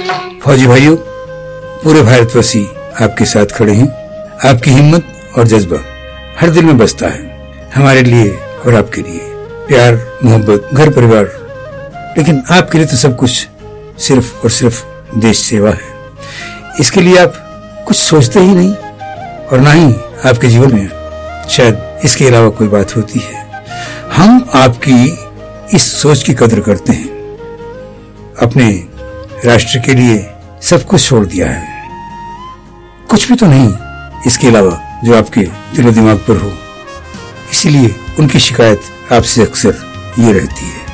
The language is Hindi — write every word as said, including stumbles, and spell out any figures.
फौजी भाइयों, पूरे भारतवासी आपके साथ खड़े हैं। आपकी हिम्मत और जज्बा हर दिल में बसता है, हमारे लिए और आपके लिए। प्यार, मोहब्बत, घर परिवार, लेकिन आपके लिए तो सब कुछ सिर्फ और सिर्फ देश सेवा है। इसके लिए आप कुछ सोचते ही नहीं, और ना ही आपके जीवन में शायद इसके अलावा कोई बात होती है। हम आपकी इस सोच की कदर करते हैं। अपने राष्ट्र के लिए सब कुछ छोड़ दिया है, कुछ भी तो नहीं इसके अलावा जो आपके दिलो दिमाग पर हो। इसीलिए उनकी शिकायत आपसे अक्सर ये रहती है,